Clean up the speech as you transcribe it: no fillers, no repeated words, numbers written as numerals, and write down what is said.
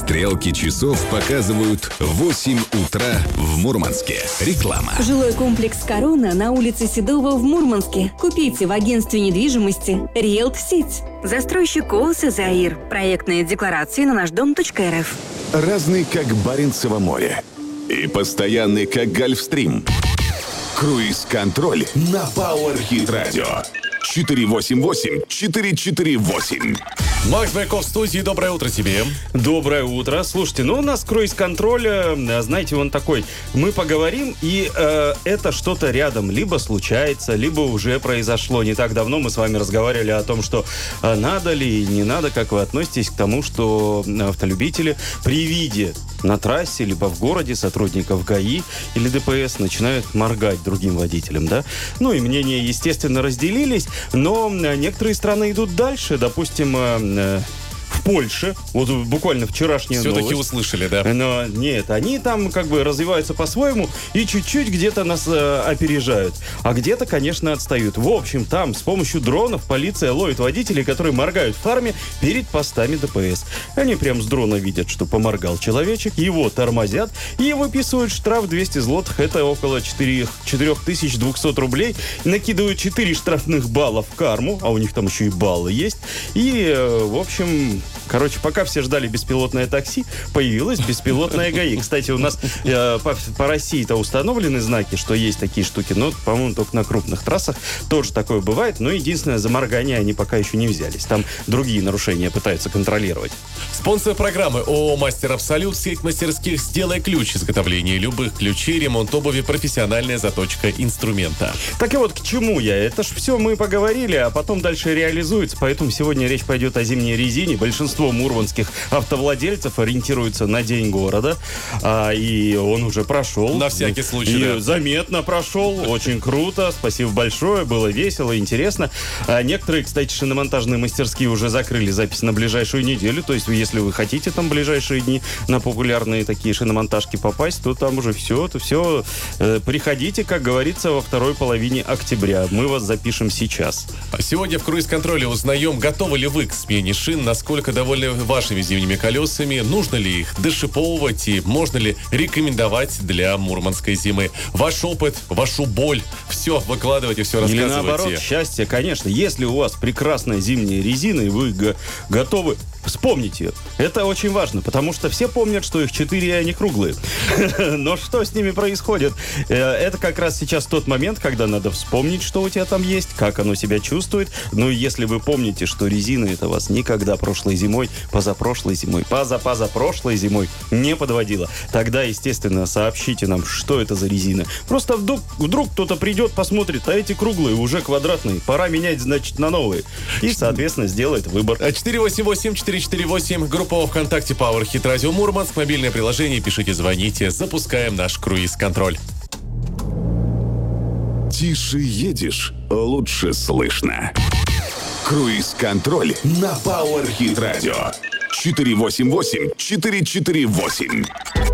Стрелки часов показывают 8 утра в Мурманске. Реклама. Жилой комплекс «Корона» на улице Седова в Мурманске. Купите в агентстве недвижимости «Риэлт Сеть». Застройщик ООО «Заир». Проектные декларации на нашдом.рф. Разный, как Баренцево море. И постоянный, как Гольфстрим. Круиз-контроль на Power Hit Radio. 488-448. Макс Байков в студии. Доброе утро тебе. Доброе утро. Слушайте, у нас круиз-контроль, знаете, он такой. Мы поговорим, и это что-то рядом либо случается, либо уже произошло. Не так давно мы с вами разговаривали о том, что надо ли и не надо, как вы относитесь к тому, что автолюбители при виде на трассе, либо в городе сотрудников ГАИ или ДПС начинают моргать другим водителям, да? Ну и мнения, естественно, разделились, но некоторые страны идут дальше. Допустим, в Польше, вот буквально вчерашняя новость. Все-таки услышали, да? Но нет, они там как бы развиваются по-своему и чуть-чуть где-то нас опережают, а где-то, конечно, отстают. В общем, там с помощью дронов полиция ловит водителей, которые моргают в фарме перед постами ДПС. Они прям с дрона видят, что поморгал человечек, его тормозят и выписывают штраф 200 злотых, это около 4200 рублей, накидывают 4 штрафных балла в карму, а у них там еще и баллы есть, и, в общем... Короче, пока все ждали беспилотное такси, появилась беспилотная ГАИ. Кстати, у нас по России-то установлены знаки, что есть такие штуки, но, по-моему, только на крупных трассах тоже такое бывает. Но единственное, за моргание они пока еще не взялись. Там другие нарушения пытаются контролировать. Спонсор программы ООО «Мастер Абсолют», сеть мастерских «Сделай ключ», изготовление любых ключей, ремонт обуви, профессиональная заточка инструмента. Так и вот, к чему я? Это ж все мы поговорили, а потом дальше реализуется. Поэтому сегодня речь пойдет о зимней резине. Большинство мурманских автовладельцев ориентируются на День города, и он уже прошел. На всякий случай, и да. заметно прошел, очень круто, спасибо большое, было весело, интересно. Некоторые, кстати, шиномонтажные мастерские уже закрыли запись на ближайшую неделю, то есть если вы хотите там в ближайшие дни на популярные такие шиномонтажки попасть, то там уже все. Приходите, как говорится, во второй половине октября. Мы вас запишем сейчас. Сегодня в круиз-контроле узнаем, готовы ли вы к смене шин, насколько довольны вашими зимними колесами, нужно ли их дошиповывать и можно ли рекомендовать для мурманской зимы. Ваш опыт, вашу боль, все выкладывайте, все рассказывайте. Или наоборот, счастье, конечно. Если у вас прекрасная зимняя резина и вы готовы, вспомните ее. Это очень важно, потому что все помнят, что их 4, и они круглые. Но что с ними происходит? Это как раз сейчас тот момент, когда надо вспомнить, что у тебя там есть, как оно себя чувствует. Ну, если вы помните, что резина это вас никогда прошлой зимой, позапрошлой зимой, позапрошлой зимой не подводила, тогда, естественно, сообщите нам, что это за резина. Просто вдруг кто-то придет, посмотрит, а эти круглые уже квадратные, пора менять, значит, на новые. И, соответственно, сделает выбор. 488-448, группа ВКонтакте Power Hit Radio Мурманск, мобильное приложение, пишите, звоните, запускаем наш круиз-контроль. Тише едешь, лучше слышно. Круиз-контроль на Power Hit Radio. 488-448.